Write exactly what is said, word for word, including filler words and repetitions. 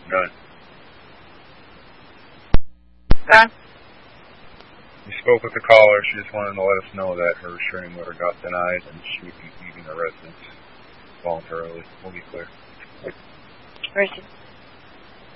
None. Okay. We spoke with the caller. She just wanted to let us know that her restraining order got denied and she would be leaving the residence voluntarily. We'll be clear. Where is she?